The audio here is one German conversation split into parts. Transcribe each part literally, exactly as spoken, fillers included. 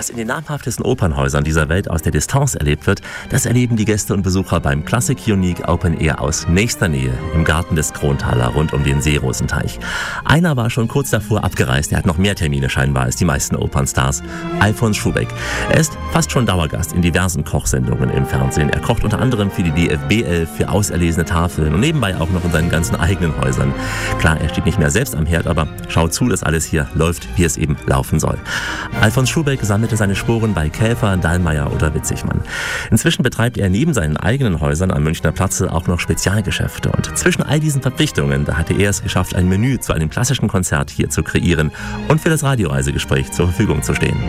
Was in den namhaftesten Opernhäusern dieser Welt aus der Distanz erlebt wird, das erleben die Gäste und Besucher beim Classic Unique Open Air aus nächster Nähe im Garten des Kronthaler rund um den Seerosenteich. Einer war schon kurz davor abgereist, er hat noch mehr Termine scheinbar als die meisten Opernstars. Alfons Schubeck. Er ist fast schon Dauergast in diversen Kochsendungen im Fernsehen. Er kocht unter anderem für die D F B elf, für auserlesene Tafeln und nebenbei auch noch in seinen ganzen eigenen Häusern. Klar, er steht nicht mehr selbst am Herd, aber schaut zu, dass alles hier läuft, wie es eben laufen soll. Alfons Schubeck sammelte seine Sporen bei Käfer, Dallmayr oder Witzigmann. Inzwischen betreibt er neben seinen eigenen Häusern am Münchner Platze auch noch Spezialgeschäfte. Und zwischen all diesen Verpflichtungen, da hatte er es geschafft, ein Menü zu einem klassischen Konzert hier zu kreieren und für das Radioreisegespräch zur Verfügung zu stehen.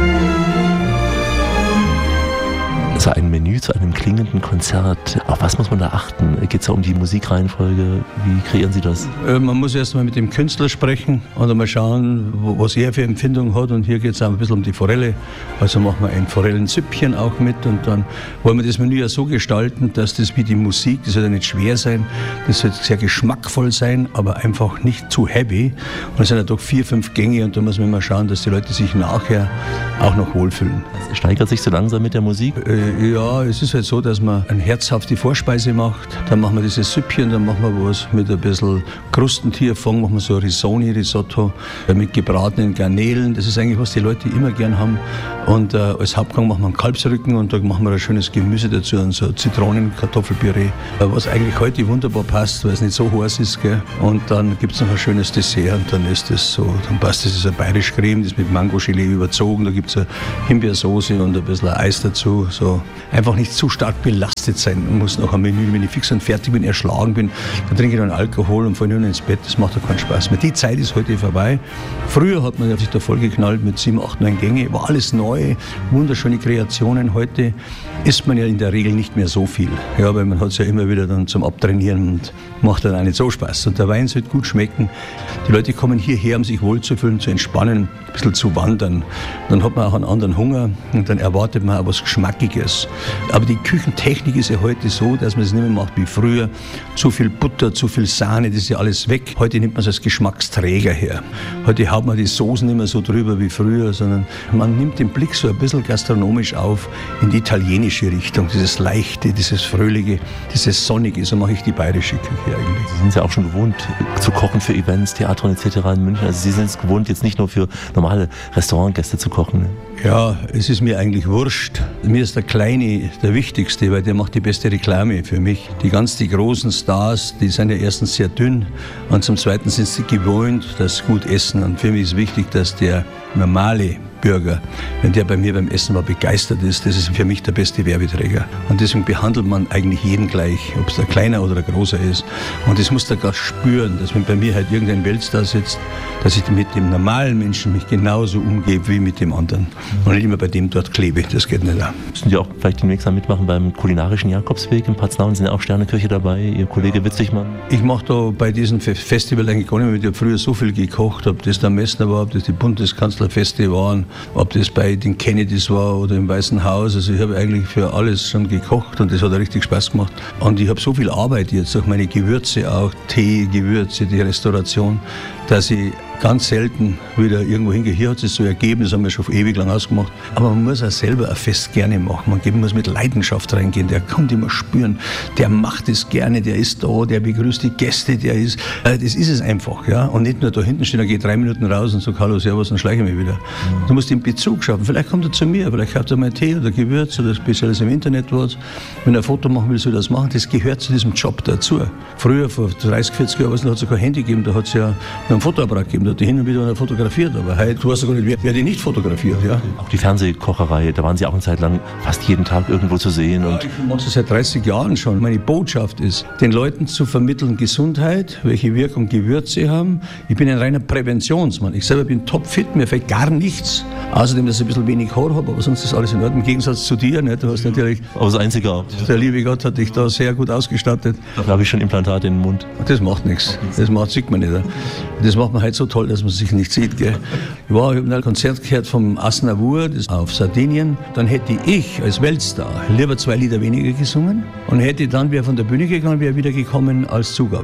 So ein Menü zu einem klingenden Konzert, auf was muss man da achten? Geht es da um die Musikreihenfolge? Wie kreieren Sie das? Äh, man muss erst mal mit dem Künstler sprechen und einmal schauen, wo, was er für Empfindungen hat. Und hier geht es auch ein bisschen um die Forelle. Also machen wir ein Forellensüppchen auch mit. Und dann wollen wir das Menü ja so gestalten, dass das wie die Musik, das soll ja nicht schwer sein, das soll sehr geschmackvoll sein, aber einfach nicht zu heavy. Und es sind ja doch vier, fünf Gänge und da muss man immer schauen, dass die Leute sich nachher auch noch wohlfühlen. Das steigert sich so langsam mit der Musik? Äh, Ja, es ist halt so, dass man eine herzhafte Vorspeise macht. Dann machen wir dieses Süppchen, dann machen wir was mit ein bisschen Krustentierfond, machen wir so Risoni-Risotto mit gebratenen Garnelen. Das ist eigentlich, was die Leute immer gern haben. Und äh, als Hauptgang machen wir einen Kalbsrücken und da machen wir ein schönes Gemüse dazu und so Zitronen-Kartoffelpüree, was eigentlich heute wunderbar passt, weil es nicht so heiß ist. Gell? Und dann gibt es noch ein schönes Dessert und dann ist das so, dann passt das, das ist ein bayerisch Creme, das ist mit Mango-Gelee überzogen, da gibt es eine Himbeersoße und ein bisschen Eis dazu. So. Einfach nicht zu stark belastet sein. Man muss nach einem Menü, wenn ich fix und fertig bin, erschlagen bin, dann trinke ich dann Alkohol und falle nur ins Bett. Das macht ja keinen Spaß mehr. Die Zeit ist heute vorbei. Früher hat man sich da vollgeknallt mit sieben, acht, neun Gänge, war alles neu, wunderschöne Kreationen. Heute isst man ja in der Regel nicht mehr so viel. Ja, weil man hat es ja immer wieder dann zum Abtrainieren und macht dann auch nicht so Spaß. Und der Wein sollte gut schmecken. Die Leute kommen hierher, um sich wohlzufühlen, zu entspannen, ein bisschen zu wandern. Dann hat man auch einen anderen Hunger und dann erwartet man auch was Geschmackiges. Aber die Küchentechnik ist ja heute so, dass man es nicht mehr macht wie früher. Zu viel Butter, zu viel Sahne, das ist ja alles weg. Heute nimmt man es als Geschmacksträger her. Heute haut man die Soßen nicht mehr so drüber wie früher, sondern man nimmt den Blick so ein bisschen gastronomisch auf in die italienische Richtung. Dieses Leichte, dieses Fröhliche, dieses Sonnige. So mache ich die bayerische Küche eigentlich. Sie sind ja auch schon gewohnt zu kochen für Events, Theater und et cetera in München. Also Sie sind es gewohnt, jetzt nicht nur für normale Restaurantgäste zu kochen. Ja, es ist mir eigentlich wurscht. Mir ist der Kleine der Wichtigste, weil der macht die beste Reklame für mich. Die ganz die großen Stars, die sind ja erstens sehr dünn und zum Zweiten sind sie gewohnt, dass sie gut essen. Und für mich ist wichtig, dass der normale Bürger, wenn der bei mir beim Essen mal begeistert ist, das ist für mich der beste Werbeträger. Und deswegen behandelt man eigentlich jeden gleich, ob es der Kleiner oder der Großer ist. Und das muss der Gast spüren, dass wenn bei mir halt irgendein Weltstar sitzt, dass ich mit dem normalen Menschen mich genauso umgebe wie mit dem anderen. Und nicht immer bei dem dort klebe, das geht nicht an. Müssen Sie auch vielleicht demnächst mal mitmachen beim kulinarischen Jakobsweg in Paznaun? Sind ja auch Sterneküche dabei, Ihr Kollege Witzigmann? Ich mache da bei diesem Festival eigentlich gar nicht mehr. Ich habe früher so viel gekocht, ob das der Messner war, ob das die Bundeskanzlerfeste waren, ob das bei den Kennedys war oder im Weißen Haus. Also ich habe eigentlich für alles schon gekocht und das hat richtig Spaß gemacht. Und ich habe so viel Arbeit jetzt, auch meine Gewürze, auch Tee, Gewürze, die Restauration, dass ich ganz selten wieder irgendwo hingehe. Hier hat es so ergeben, das haben wir schon ewig lang ausgemacht. Aber man muss auch selber ein Fest gerne machen. Man muss mit Leidenschaft reingehen. Der kann immer spüren, der macht es gerne, der ist da, der begrüßt die Gäste, der ist, äh, das ist es einfach. Ja? Und nicht nur da hinten stehen, er geht drei Minuten raus und sagt Hallo, Servus und schleiche mich wieder. Mhm. Du musst den Bezug schaffen. Vielleicht kommt er zu mir, vielleicht kauft er mal Tee oder Gewürz oder spezielles im Internet was. Wenn er ein Foto machen will, soll er das machen. Das gehört zu diesem Job dazu. Früher, vor dreißig, vierzig Jahren, hat es kein Handy gegeben, da hat es ja noch einen Fotoapparat gegeben. Da hat die hin und wieder fotografiert, aber heute, du weißt ja gar nicht, wer, wer die nicht fotografiert. Ja? Auch die Fernsehkocherei, da waren Sie auch eine Zeit lang fast jeden Tag irgendwo zu sehen. Und ja, ich mache das seit dreißig Jahren schon. Meine Botschaft ist, den Leuten zu vermitteln Gesundheit, welche Wirkung Gewürze haben. Ich bin ein reiner Präventionsmann. Ich selber bin topfit, mir fällt gar nichts. Außerdem, dass ich ein bisschen wenig Haar habe, aber sonst ist alles in Ordnung. Im Gegensatz zu dir, ne? Du hast natürlich... Aber das Einzige. Der liebe Gott hat dich da sehr gut ausgestattet. Da habe ich schon Implantate in den Mund. Das macht nichts. Das macht, sieht man nicht. Das macht man halt so toll, dass man sich nicht sieht. Gell? Ich war, ich habe ein Konzert gehört vom Asnavour, das auf Sardinien. Dann hätte ich als Weltstar lieber zwei Lieder weniger gesungen und hätte dann, wäre von der Bühne gegangen, wäre wieder gekommen als Zugabe.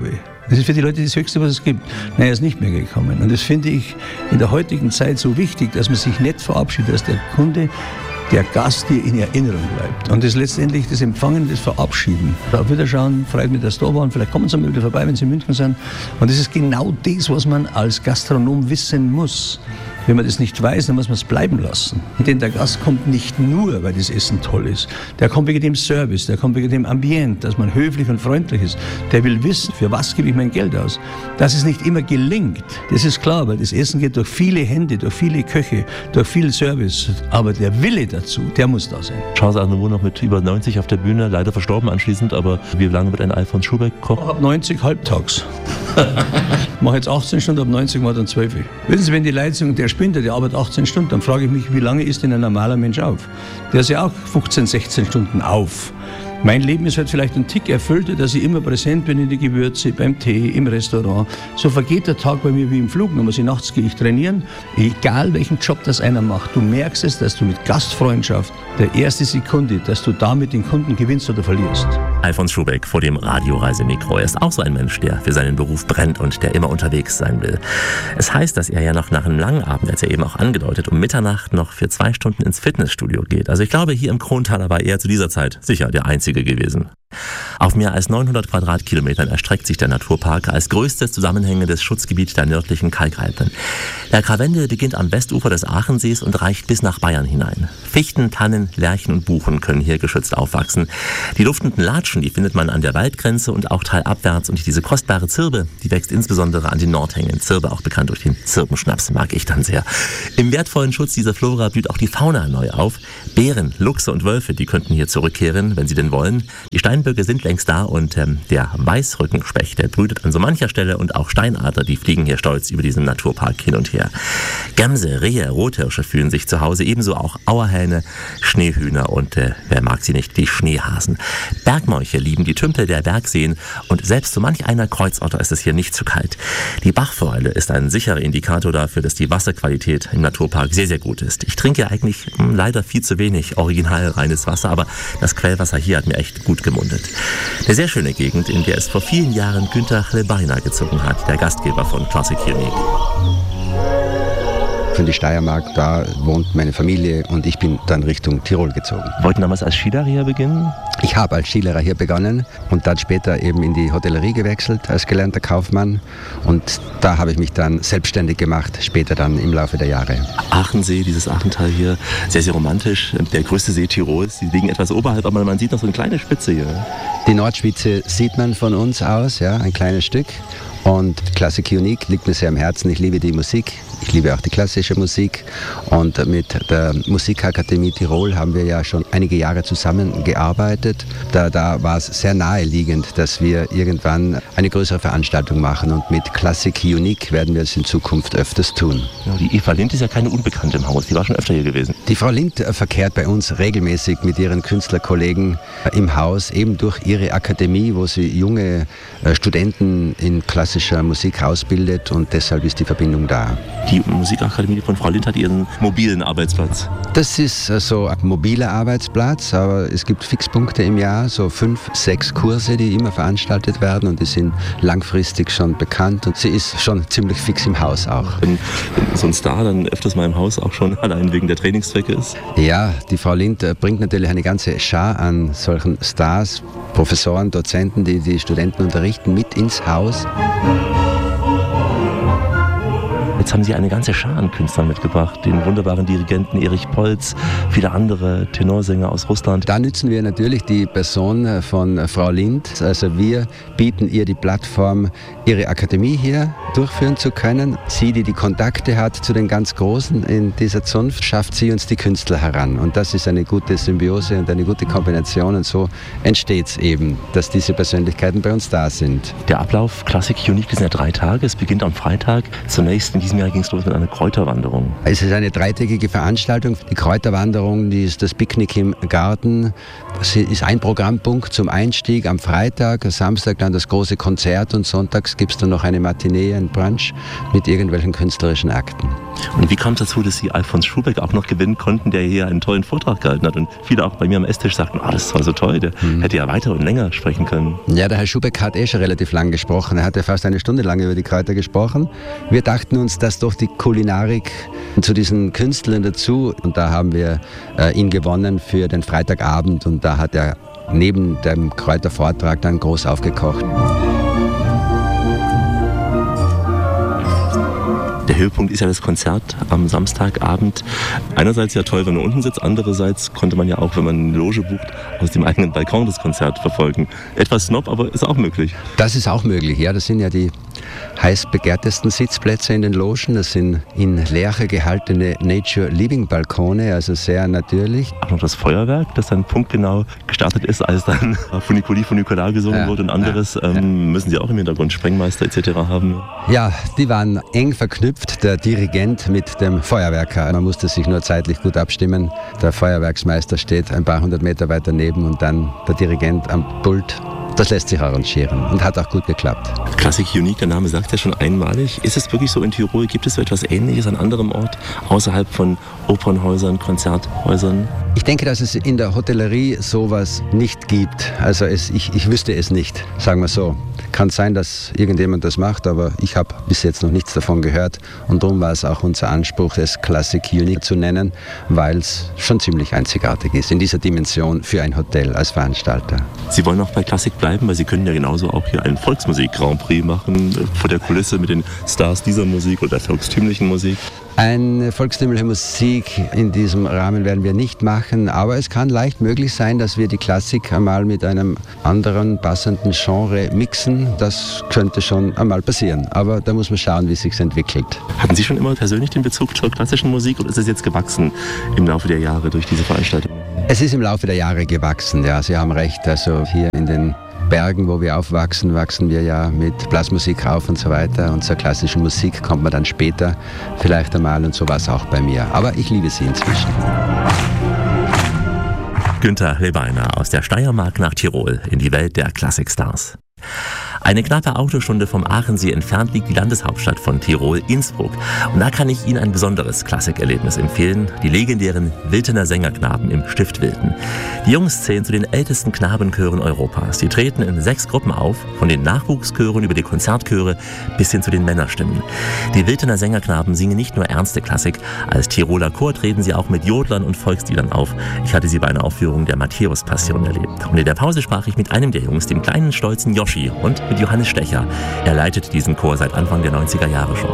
Das ist für die Leute das Höchste, was es gibt. Nein, er ist nicht mehr gekommen. Und das finde ich in der heutigen Zeit so wichtig, dass man sich nicht verabschiedet, dass der Kunde, der Gast dir in Erinnerung bleibt. Und das letztendlich das Empfangen, das Verabschieden. Auf Wiederschauen, freut mich, dass Sie da waren. Vielleicht kommen Sie mal wieder vorbei, wenn Sie in München sind. Und das ist genau das, was man als Gastronom wissen muss. Wenn man das nicht weiß, dann muss man es bleiben lassen. Denn der Gast kommt nicht nur, weil das Essen toll ist. Der kommt wegen dem Service, der kommt wegen dem Ambiente, dass man höflich und freundlich ist. Der will wissen, für was gebe ich mein Geld aus. Dass es nicht immer gelingt, das ist klar, weil das Essen geht durch viele Hände, durch viele Köche, durch viel Service. Aber der Wille dazu, der muss da sein. Charles Aznavour noch mit über neunzig auf der Bühne, leider verstorben anschließend, aber wie lange wird ein Alfons Schubeck kochen? Ab neunzig halbtags. Ich mache jetzt achtzehn Stunden, ab neunzig mal dann zwölf. Wissen Sie, wenn die Leitung, der Spinner, der arbeitet achtzehn Stunden, dann frage ich mich, wie lange ist denn ein normaler Mensch auf? Der ist ja auch fünfzehn, sechzehn Stunden auf. Mein Leben ist halt vielleicht ein Tick erfüllter, dass ich immer präsent bin in die Gewürze, beim Tee, im Restaurant. So vergeht der Tag bei mir wie im Flug. Nur muss ich nachts gehe ich trainieren. Egal welchen Job das einer macht, du merkst es, dass du mit Gastfreundschaft der erste Sekunde, dass du damit den Kunden gewinnst oder verlierst. Alfons Schubeck vor dem Radioreisemikro. Er ist auch so ein Mensch, der für seinen Beruf brennt und der immer unterwegs sein will. Es heißt, dass er ja noch nach einem langen Abend, als er eben auch angedeutet, um Mitternacht noch für zwei Stunden ins Fitnessstudio geht. Also ich glaube, hier im Krontaler war er zu dieser Zeit sicher der Einzige gewesen. Auf mehr als neunhundert Quadratkilometern erstreckt sich der Naturpark als größtes zusammenhängendes Schutzgebiet der nördlichen Kalkalpen. Der Karwendel beginnt am Westufer des Aachensees und reicht bis nach Bayern hinein. Fichten, Tannen, Lärchen und Buchen können hier geschützt aufwachsen. Die duftenden Latschen, die findet man an der Waldgrenze und auch talabwärts. Und diese kostbare Zirbe, die wächst insbesondere an den Nordhängen. Zirbe, auch bekannt durch den Zirbenschnaps, mag ich dann sehr. Im wertvollen Schutz dieser Flora blüht auch die Fauna neu auf. Bären, Luchse und Wölfe, die könnten hier zurückkehren, wenn sie denn wollen. Die Steinböcke sind längst da und ähm, der Weißrückenspecht, der brütet an so mancher Stelle und auch Steinadler, die fliegen hier stolz über diesen Naturpark hin und her. Gämse, Rehe, Rothirsche fühlen sich zu Hause, ebenso auch Auerhähne, Schneehühner und, äh, wer mag sie nicht, die Schneehasen. Bergmorche lieben die Tümpel der Bergseen und selbst so manch einer Kreuzotter ist es hier nicht zu kalt. Die Bachforelle ist ein sicherer Indikator dafür, dass die Wasserqualität im Naturpark sehr, sehr gut ist. Ich trinke eigentlich mh, leider viel zu wenig original reines Wasser, aber das Quellwasser hier hat mir echt gut gemundet. Eine sehr schöne Gegend, in der es vor vielen Jahren Günther Chlebeiner gezogen hat, der Gastgeber von Classic Unique. Von die Steiermark, da wohnt meine Familie und ich bin dann Richtung Tirol gezogen. Wollten damals als Skilehrer hier beginnen? Ich habe als Skilehrer hier begonnen und dann später eben in die Hotellerie gewechselt als gelernter Kaufmann und da habe ich mich dann selbstständig gemacht, später dann im Laufe der Jahre. Aachensee, dieses Aachental hier, sehr, sehr romantisch. Der größte See Tirols, sie liegen etwas oberhalb, aber man sieht noch so eine kleine Spitze hier. Die Nordspitze sieht man von uns aus, ja, ein kleines Stück. Und Classic Unique liegt mir sehr am Herzen. Ich liebe die Musik, ich liebe auch die klassische Musik. Und mit der Musikakademie Tirol haben wir ja schon einige Jahre zusammengearbeitet. Da, da war es sehr naheliegend, dass wir irgendwann eine größere Veranstaltung machen. Und mit Classic Unique werden wir es in Zukunft öfters tun. Ja, die Eva Lind ist ja keine Unbekannte im Haus, die war schon öfter hier gewesen. Die Frau Lind verkehrt bei uns regelmäßig mit ihren Künstlerkollegen im Haus, eben durch ihre Akademie, wo sie junge Studenten in klassischer Musik ausbildet und deshalb ist die Verbindung da. Die Musikakademie von Frau Lind hat ihren mobilen Arbeitsplatz. Das ist so ein mobiler Arbeitsplatz, aber es gibt Fixpunkte im Jahr, so fünf, sechs Kurse, die immer veranstaltet werden und die sind langfristig schon bekannt und sie ist schon ziemlich fix im Haus auch. Wenn, wenn so ein Star dann öfters mal im Haus auch schon allein wegen der Trainingszwecke ist? Ja, die Frau Lind bringt natürlich eine ganze Schar an solchen Stars, Professoren, Dozenten, die die Studenten unterrichten, mit ins Haus. Jetzt haben Sie eine ganze Schar an Künstlern mitgebracht, den wunderbaren Dirigenten Erich Polz, viele andere Tenorsänger aus Russland. Da nützen wir natürlich die Person von Frau Lind. Also wir bieten ihr die Plattform, ihre Akademie hier durchführen zu können. Sie, die die Kontakte hat zu den ganz Großen in dieser Zunft, schafft sie uns die Künstler heran. Und das ist eine gute Symbiose und eine gute Kombination. Und so entsteht es eben, dass diese Persönlichkeiten bei uns da sind. Der Ablauf Classic Unique, das sind ja drei Tage. Es beginnt am Freitag. Zunächst in diesem diesem Jahr ging es los mit einer Kräuterwanderung. Es ist eine dreitägige Veranstaltung. Die Kräuterwanderung, die ist das Picknick im Garten. Das ist ein Programmpunkt zum Einstieg am Freitag, Samstag dann das große Konzert und sonntags gibt es dann noch eine Matinee, ein Brunch mit irgendwelchen künstlerischen Akten. Und wie kam es dazu, dass Sie Alfons Schubeck auch noch gewinnen konnten, der hier einen tollen Vortrag gehalten hat und viele auch bei mir am Esstisch sagten, ah, das war so toll, der mhm. hätte ja weiter und länger sprechen können. Ja, der Herr Schubeck hat eh schon relativ lang gesprochen. Er hat ja fast eine Stunde lang über die Kräuter gesprochen. Wir dachten uns, dass doch die Kulinarik zu diesen Künstlern dazu und da haben wir äh, ihn gewonnen für den Freitagabend und da hat er neben dem Kräutervortrag dann groß aufgekocht. Der Höhepunkt ist ja das Konzert am Samstagabend. Einerseits ja toll, wenn man unten sitzt, andererseits konnte man ja auch, wenn man eine Loge bucht, aus dem eigenen Balkon das Konzert verfolgen. Etwas Snob, aber ist auch möglich. Das ist auch möglich, ja. Das sind ja die heiß begehrtesten Sitzplätze in den Logen. Das sind in Lärche gehaltene Nature-Living-Balkone, also sehr natürlich. Auch noch das Feuerwerk, das dann punktgenau gestartet ist, als dann Funiculi Funicular gesungen ja, wurde und anderes. Ja, ähm, ja. Müssen Sie auch im Hintergrund Sprengmeister et cetera haben? Ja, die waren eng verknüpft, der Dirigent mit dem Feuerwerker. Man musste sich nur zeitlich gut abstimmen. Der Feuerwerksmeister steht ein paar hundert Meter weiter neben und dann der Dirigent am Pult. Das lässt sich arrangieren und hat auch gut geklappt. Classic Unique, der Name sagt ja schon einmalig. Ist es wirklich so in Tirol? Gibt es so etwas Ähnliches an anderem Ort, außerhalb von Opernhäusern, Konzerthäusern? Ich denke, dass es in der Hotellerie sowas nicht gibt. Also es, ich, ich wüsste es nicht, sagen wir so. Kann sein, dass irgendjemand das macht, aber ich habe bis jetzt noch nichts davon gehört. Und darum war es auch unser Anspruch, es Classic Unique zu nennen, weil es schon ziemlich einzigartig ist in dieser Dimension für ein Hotel als Veranstalter. Sie wollen auch bei Classic bleiben, weil Sie können ja genauso auch hier einen Volksmusik-Grand Prix machen, vor der Kulisse mit den Stars dieser Musik oder der volkstümlichen Musik. Eine volkstümliche Musik in diesem Rahmen werden wir nicht machen, aber es kann leicht möglich sein, dass wir die Klassik einmal mit einem anderen passenden Genre mixen. Das könnte schon einmal passieren, aber da muss man schauen, wie es sich entwickelt. Hatten Sie schon immer persönlich den Bezug zur klassischen Musik oder ist es jetzt gewachsen im Laufe der Jahre durch diese Veranstaltung? Es ist im Laufe der Jahre gewachsen, ja, Sie haben recht. Also hier in den Bergen, wo wir aufwachsen, wachsen wir ja mit Blasmusik auf und so weiter. Und zur klassischen Musik kommt man dann später vielleicht einmal und so war es auch bei mir. Aber ich liebe sie inzwischen. Günther Lebeiner aus der Steiermark nach Tirol in die Welt der Klassikstars. Eine knappe Autostunde vom Aachensee entfernt liegt die Landeshauptstadt von Tirol, Innsbruck. Und da kann ich Ihnen ein besonderes Klassikerlebnis empfehlen, die legendären Wiltener Sängerknaben im Stift Wilten. Die Jungs zählen zu den ältesten Knabenchören Europas. Sie treten in sechs Gruppen auf, von den Nachwuchschören über die Konzertchöre bis hin zu den Männerstimmen. Die Wiltener Sängerknaben singen nicht nur ernste Klassik, als Tiroler Chor treten sie auch mit Jodlern und Volksliedern auf. Ich hatte sie bei einer Aufführung der Matthäus-Passion erlebt. Und in der Pause sprach ich mit einem der Jungs, dem kleinen, stolzen Joschi, und mit Johannes Stecher. Er leitet diesen Chor seit Anfang der neunziger Jahre schon.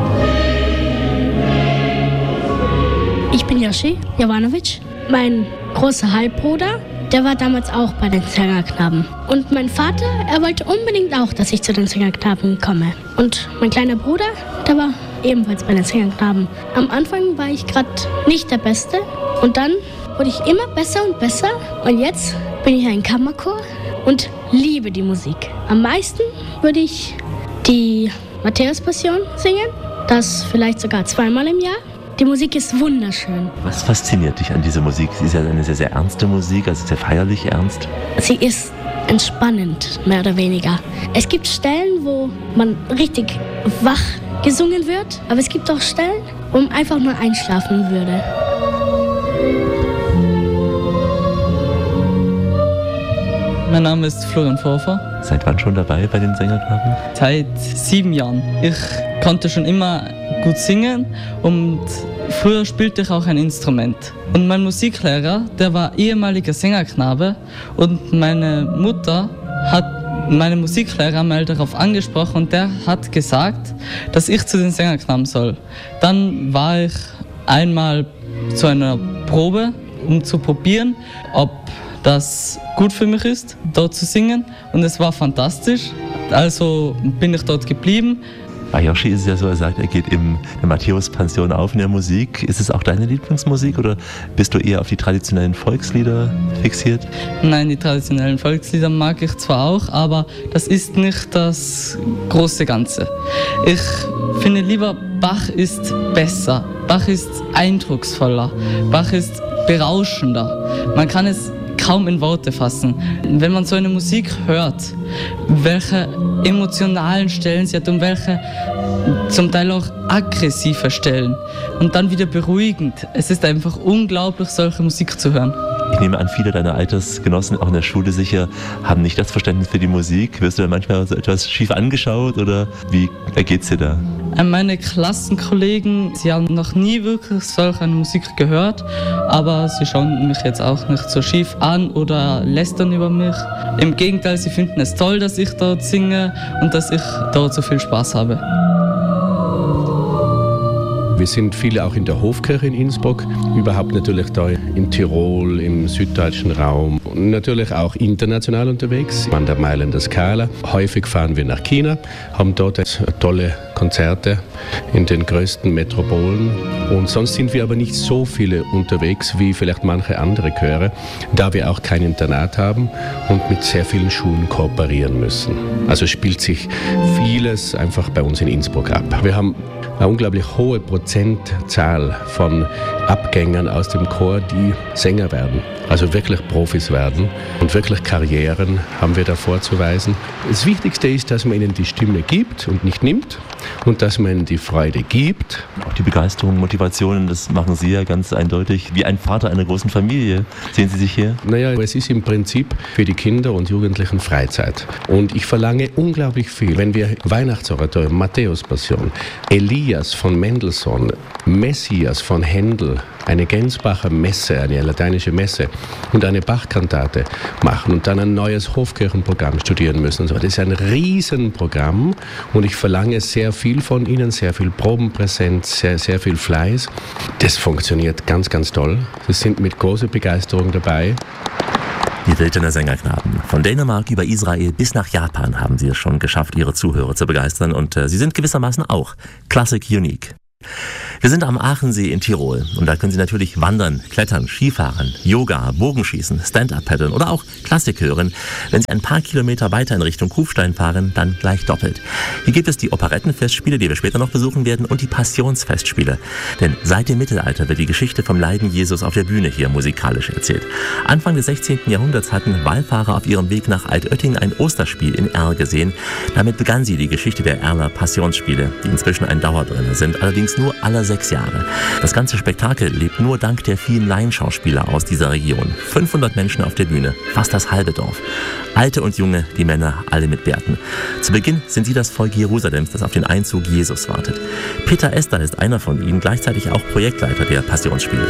Ich bin Joschi Jovanovic. Mein großer Halbbruder, der war damals auch bei den Sängerknaben. Und mein Vater, er wollte unbedingt auch, dass ich zu den Sängerknaben komme. Und mein kleiner Bruder, der war ebenfalls bei den Sängerknaben. Am Anfang war ich gerade nicht der Beste. Und dann wurde ich immer besser und besser. Und jetzt bin ich ein Kammerchor und liebe die Musik. Am meisten würde ich die Matthäus-Passion singen, das vielleicht sogar zweimal im Jahr. Die Musik ist wunderschön. Was fasziniert dich an dieser Musik? Sie ist ja eine sehr, sehr ernste Musik, also sehr feierlich ernst. Sie ist entspannend, mehr oder weniger. Es gibt Stellen, wo man richtig wach gesungen wird, aber es gibt auch Stellen, wo man einfach nur einschlafen würde. Mein Name ist Florian Pfoffer. Seit wann schon dabei bei den Sängerknaben? Seit sieben Jahren. Ich konnte schon immer gut singen und früher spielte ich auch ein Instrument. Und mein Musiklehrer, der war ehemaliger Sängerknabe und meine Mutter hat meinen Musiklehrer mal darauf angesprochen und der hat gesagt, dass ich zu den Sängerknaben soll. Dann war ich einmal zu einer Probe, um zu probieren, ob das gut für mich ist, dort zu singen, und es war fantastisch. Also bin ich dort geblieben. Bei Yoshi ist es ja so, er sagt, er geht in der Matthäus-Pension auf in der Musik. Ist es auch deine Lieblingsmusik oder bist du eher auf die traditionellen Volkslieder fixiert? Nein, die traditionellen Volkslieder mag ich zwar auch, aber das ist nicht das große Ganze. Ich finde lieber, Bach ist besser. Bach ist eindrucksvoller. Bach ist berauschender. Man kann es kaum in Worte fassen. Wenn man so eine Musik hört, welche emotionalen Stellen sie hat und welche zum Teil auch aggressive Stellen und dann wieder beruhigend. Es ist einfach unglaublich, solche Musik zu hören. Ich nehme an, viele deiner Altersgenossen, auch in der Schule sicher, haben nicht das Verständnis für die Musik. Wirst du da manchmal so etwas schief angeschaut oder wie ergeht's dir da? Meine Klassenkollegen, sie haben noch nie wirklich solch eine Musik gehört, aber sie schauen mich jetzt auch nicht so schief an oder lästern über mich. Im Gegenteil, sie finden es toll, dass ich dort singe und dass ich dort so viel Spaß habe. Wir sind viele auch in der Hofkirche in Innsbruck, überhaupt natürlich da in Tirol, im süddeutschen Raum und natürlich auch international unterwegs, an der Mailänder Scala. Häufig fahren wir nach China, haben dort tolle Konzerte in den größten Metropolen und sonst sind wir aber nicht so viele unterwegs wie vielleicht manche andere Chöre, da wir auch kein Internat haben und mit sehr vielen Schulen kooperieren müssen. Also spielt sich vieles einfach bei uns in Innsbruck ab. Wir haben eine unglaublich hohe Prozentzahl von Abgängern aus dem Chor, die Sänger werden, also wirklich Profis werden und wirklich Karrieren haben wir da vorzuweisen. Das Wichtigste ist, dass man ihnen die Stimme gibt und nicht nimmt und dass man ihnen die Freude gibt. Auch die Begeisterung, Motivationen, das machen Sie ja ganz eindeutig. Wie ein Vater einer großen Familie. Sehen Sie sich hier? Naja, es ist im Prinzip für die Kinder und Jugendlichen Freizeit. Und ich verlange unglaublich viel. Wenn wir Weihnachtsoratorium, Matthäus-Passion, Elias von Mendelssohn, Messias von Händel, eine Gensbacher Messe, eine lateinische Messe und eine Bach-Kantate machen und dann ein neues Hofkirchenprogramm studieren müssen. Und so. Das ist ein Riesenprogramm und ich verlange sehr viel von ihnen, sehr viel Probenpräsenz, sehr, sehr viel Fleiß. Das funktioniert ganz, ganz toll. Sie sind mit großer Begeisterung dabei. Die Wildener Sängerknaben. Von Dänemark über Israel bis nach Japan haben sie es schon geschafft, ihre Zuhörer zu begeistern. Und äh, sie sind gewissermaßen auch Classic Unique. Wir sind am Aachensee in Tirol und da können Sie natürlich wandern, klettern, Skifahren, Yoga, Bogenschießen, Stand-Up-Paddeln oder auch Klassik hören. Wenn Sie ein paar Kilometer weiter in Richtung Kufstein fahren, dann gleich doppelt. Hier gibt es die Operettenfestspiele, die wir später noch besuchen werden, und die Passionsfestspiele. Denn seit dem Mittelalter wird die Geschichte vom Leiden Jesus auf der Bühne hier musikalisch erzählt. Anfang des sechzehnten Jahrhunderts hatten Wallfahrer auf ihrem Weg nach Altötting ein Osterspiel in Erl gesehen. Damit begann sie die Geschichte der Erler Passionsspiele, die inzwischen ein Dauerbrenner sind, allerdings nur alle sechs Jahre. Das ganze Spektakel lebt nur dank der vielen Laienschauspieler aus dieser Region. fünfhundert Menschen auf der Bühne, fast das halbe Dorf. Alte und Junge, die Männer, alle mit Bärten. Zu Beginn sind sie das Volk Jerusalems, das auf den Einzug Jesus wartet. Peter Ester ist einer von ihnen, gleichzeitig auch Projektleiter der Passionsspiele.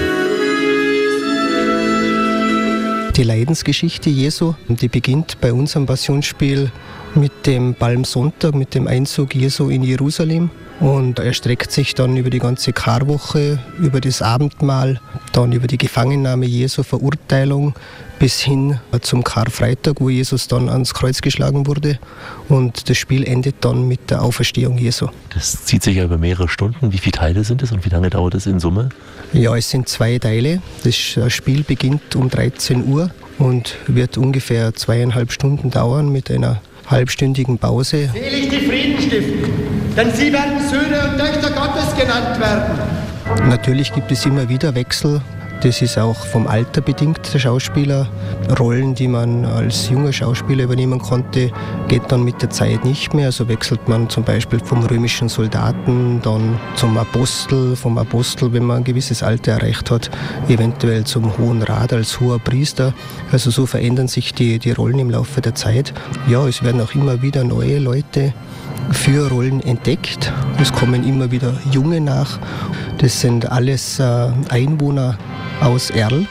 Die Leidensgeschichte Jesu, die beginnt bei unserem Passionsspiel mit dem Palmsonntag, mit dem Einzug Jesu in Jerusalem. Und er streckt sich dann über die ganze Karwoche, über das Abendmahl, dann über die Gefangennahme Jesu, Verurteilung bis hin zum Karfreitag, wo Jesus dann ans Kreuz geschlagen wurde. Und das Spiel endet dann mit der Auferstehung Jesu. Das zieht sich ja über mehrere Stunden. Wie viele Teile sind es und wie lange dauert es in Summe? Ja, es sind zwei Teile. Das Spiel beginnt um dreizehn Uhr und wird ungefähr zweieinhalb Stunden dauern mit einer halbstündigen Pause. Selig die Frieden stiften, denn sie werden Söhne und Töchter Gottes genannt werden. Natürlich gibt es immer wieder Wechsel. Das ist auch vom Alter bedingt, der Schauspieler. Rollen, die man als junger Schauspieler übernehmen konnte, geht dann mit der Zeit nicht mehr. Also wechselt man zum Beispiel vom römischen Soldaten dann zum Apostel, vom Apostel, wenn man ein gewisses Alter erreicht hat, eventuell zum Hohen Rat als hoher Priester. Also so verändern sich die, die Rollen im Laufe der Zeit. Ja, es werden auch immer wieder neue Leute für Rollen entdeckt. Es kommen immer wieder Junge nach. Das sind alles äh, Einwohner aus Erl.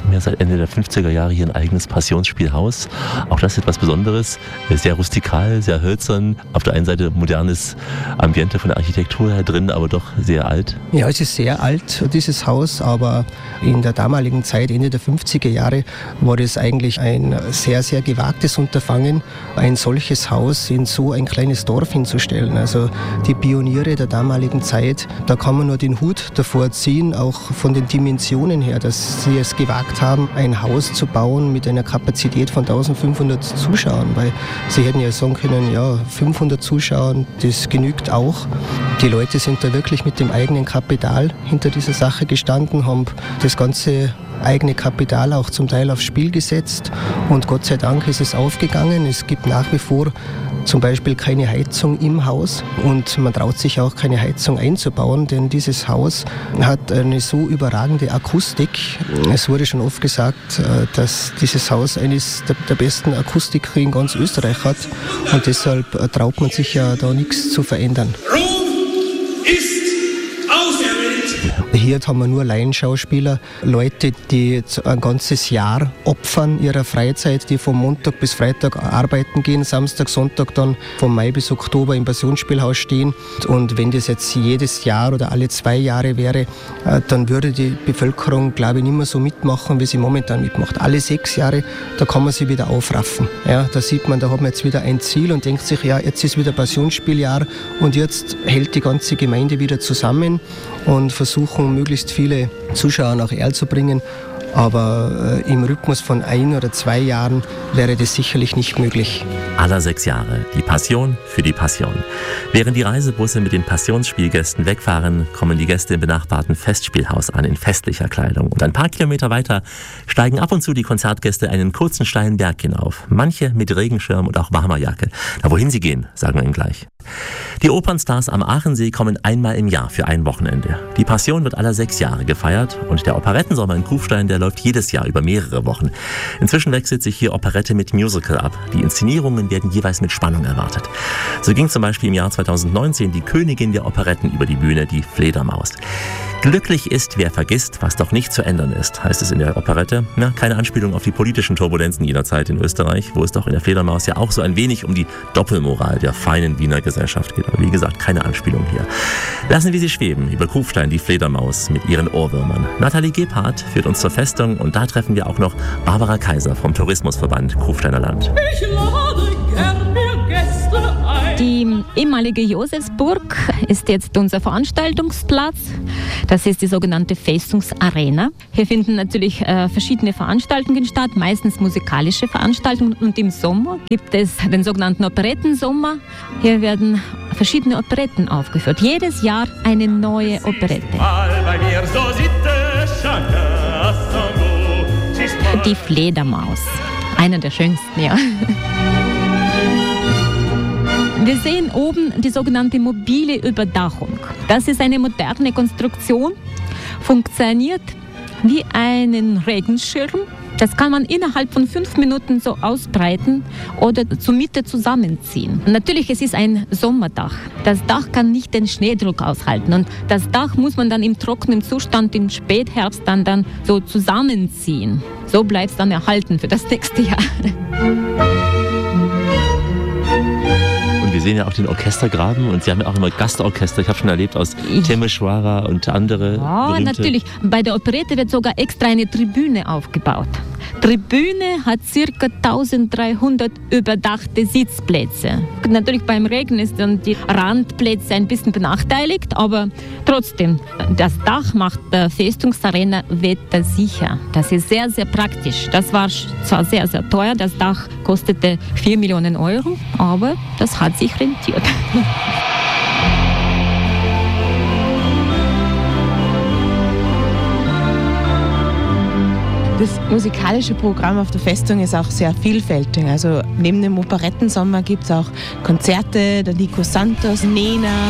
haben ja seit Ende der fünfziger Jahre hier ein eigenes Passionsspielhaus. Auch das ist etwas Besonderes, sehr rustikal, sehr hölzern. Auf der einen Seite modernes Ambiente von der Architektur her drin, aber doch sehr alt. Ja, es ist sehr alt, dieses Haus, aber in der damaligen Zeit, Ende der fünfziger Jahre, war das eigentlich ein sehr, sehr gewagtes Unterfangen, ein solches Haus in so ein kleines Dorf hinzustellen. Also die Pioniere der damaligen Zeit, da kann man nur den Hut davor ziehen, auch von den Dimensionen her, dass sie es gewagt haben, ein Haus zu bauen mit einer Kapazität von eintausendfünfhundert Zuschauern, weil sie hätten ja sagen können, ja, fünfhundert Zuschauer, das genügt auch. Die Leute sind da wirklich mit dem eigenen Kapital hinter dieser Sache gestanden, haben das ganze eigene Kapital auch zum Teil aufs Spiel gesetzt und Gott sei Dank ist es aufgegangen. Es gibt nach wie vor zum Beispiel keine Heizung im Haus und man traut sich auch keine Heizung einzubauen, denn dieses Haus hat eine so überragende Akustik. Es wurde schon oft gesagt, dass dieses Haus eines der besten Akustiker in ganz Österreich hat und deshalb traut man sich ja da nichts zu verändern. Rom ist auserwählt. Hier haben wir nur Laienschauspieler, Leute, die ein ganzes Jahr opfern ihrer Freizeit, die von Montag bis Freitag arbeiten gehen, Samstag, Sonntag dann von Mai bis Oktober im Passionsspielhaus stehen. Und wenn das jetzt jedes Jahr oder alle zwei Jahre wäre, dann würde die Bevölkerung, glaube ich, nicht mehr so mitmachen, wie sie momentan mitmacht. Alle sechs Jahre, da kann man sich wieder aufraffen. Ja, da sieht man, da hat man jetzt wieder ein Ziel und denkt sich, ja, jetzt ist wieder Passionsspieljahr und jetzt hält die ganze Gemeinde wieder zusammen und versuchen, möglichst viele Zuschauer nach Erl zu bringen. Aber äh, im Rhythmus von ein oder zwei Jahren wäre das sicherlich nicht möglich. Aller sechs Jahre. Die Passion für die Passion. Während die Reisebusse mit den Passionsspielgästen wegfahren, kommen die Gäste im benachbarten Festspielhaus an in festlicher Kleidung. Und ein paar Kilometer weiter steigen ab und zu die Konzertgäste einen kurzen steilen Berg hinauf. Manche mit Regenschirm und auch warmer Jacke. Na, wohin sie gehen, sagen wir Ihnen gleich. Die Opernstars am Aachensee kommen einmal im Jahr für ein Wochenende. Die Passion wird alle sechs Jahre gefeiert und der Operettensommer in Kufstein, der läuft jedes Jahr über mehrere Wochen. Inzwischen wechselt sich hier Operette mit Musical ab. Die Inszenierungen werden jeweils mit Spannung erwartet. So ging zum Beispiel im Jahr zweitausendneunzehn die Königin der Operetten über die Bühne, die Fledermaus. Glücklich ist, wer vergisst, was doch nicht zu ändern ist, heißt es in der Operette. Ja, keine Anspielung auf die politischen Turbulenzen jener Zeit in Österreich, wo es doch in der Fledermaus ja auch so ein wenig um die Doppelmoral der feinen Wiener Gesellschaft geht. Aber wie gesagt, keine Anspielung hier. Lassen wir sie schweben über Kufstein, die Fledermaus mit ihren Ohrwürmern. Nathalie Gebhardt führt uns zur Festung und da treffen wir auch noch Barbara Kaiser vom Tourismusverband Kufsteiner Land. Ich lade gern mir Gäste ein. Die ehemalige Josefsburg ist jetzt unser Veranstaltungsplatz. Das ist die sogenannte Festungsarena. Hier finden natürlich äh, verschiedene Veranstaltungen statt, meistens musikalische Veranstaltungen. Und im Sommer gibt es den sogenannten Operettensommer. Hier werden verschiedene Operetten aufgeführt. Jedes Jahr eine neue Operette. Die Fledermaus. Einer der schönsten, ja. Wir sehen oben die sogenannte mobile Überdachung. Das ist eine moderne Konstruktion, funktioniert wie einen Regenschirm. Das kann man innerhalb von fünf Minuten so ausbreiten oder zur Mitte zusammenziehen. Natürlich, es ist ein Sommerdach. Das Dach kann nicht den Schneedruck aushalten. Und das Dach muss man dann im trockenen Zustand im Spätherbst dann, dann so zusammenziehen. So bleibt es dann erhalten für das nächste Jahr. Wir sehen ja auch den Orchestergraben und Sie haben ja auch immer Gastorchester. Ich habe schon erlebt aus Temeshwara und andere. Ja, berühmte. Natürlich. Bei der Operette wird sogar extra eine Tribüne aufgebaut. Tribüne hat ca. eintausenddreihundert überdachte Sitzplätze. Natürlich beim Regen ist dann die Randplätze ein bisschen benachteiligt, aber trotzdem, das Dach macht der Festungsarena wettersicher. Das ist sehr, sehr praktisch. Das war zwar sehr, sehr teuer, das Dach kostete vier Millionen Euro, aber das hat sich rentiert. Das musikalische Programm auf der Festung ist auch sehr vielfältig. Also neben dem Operettensommer gibt es auch Konzerte, der Nico Santos, Nena.